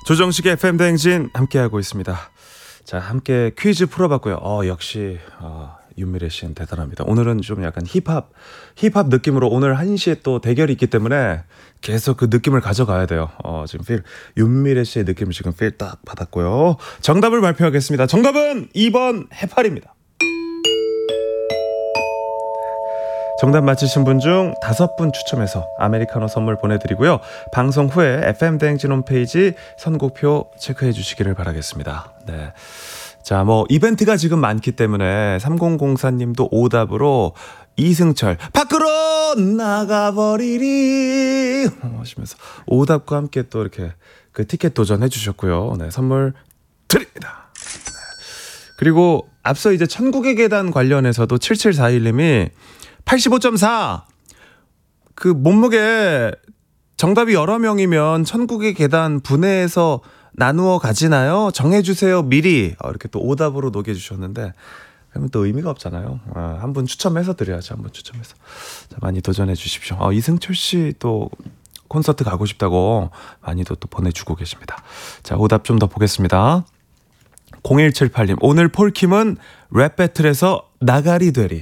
조정식의 FM 대행진 함께하고 있습니다. 자, 함께 퀴즈 풀어봤고요. 역시 윤미래 씨는 대단합니다. 오늘은 좀 약간 힙합 느낌으로 오늘 1시에 또 대결이 있기 때문에 계속 그 느낌을 가져가야 돼요. 지금 윤미래 씨의 느낌을 지금 딱 받았고요. 정답을 발표하겠습니다. 정답은 2번 해파리입니다. 정답 맞히신 분 중 5분 추첨해서 아메리카노 선물 보내드리고요. 방송 후에 FM 대행진 홈페이지 선곡표 체크해 주시기를 바라겠습니다. 네. 자, 이벤트가 지금 많기 때문에 3004님도 오답으로 이승철 밖으로 나가버리리 하시면서 오답과 함께 또 이렇게 그 티켓 도전해 주셨고요. 네, 선물 드립니다. 네. 그리고 앞서 이제 천국의 계단 관련해서도 7741님이 85.4 그 몸무게 정답이 여러 명이면 천국의 계단 분해해서 나누어 가지나요? 정해주세요 미리. 이렇게 또 오답으로 녹여주셨는데 그러면 또 의미가 없잖아요. 한 분 추첨해서 드려야죠. 한 분 추첨해서. 자, 많이 도전해 주십시오. 이승철 씨 또 콘서트 가고 싶다고 많이도 또 보내주고 계십니다. 자, 오답 좀 더 보겠습니다. 0178님 오늘 폴킴은 랩 배틀에서 나가리 되리.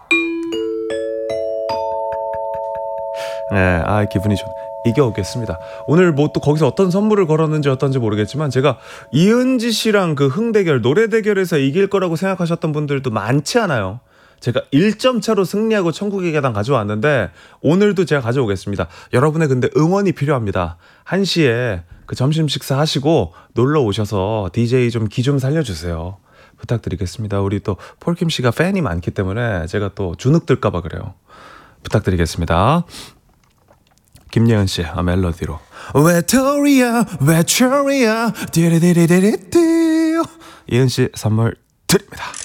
네, 기분이 좋네. 이겨오겠습니다. 오늘 또 거기서 어떤 선물을 걸었는지 어떤지 모르겠지만 제가 이은지 씨랑 그 흥대결, 노래 대결에서 이길 거라고 생각하셨던 분들도 많지 않아요. 제가 1점 차로 승리하고 천국의 계단 가져왔는데 오늘도 제가 가져오겠습니다. 여러분의 근데 응원이 필요합니다. 1시에 그 점심 식사 하시고 놀러 오셔서 DJ 좀 기 좀 살려주세요. 부탁드리겠습니다. 우리 또 폴킴 씨가 팬이 많기 때문에 제가 또 주눅들까 봐 그래요. 부탁드리겠습니다. 김예은 씨의 멜로디로 외톨이야 외톨이야 디리디리디리디 예은 씨 선물 드립니다.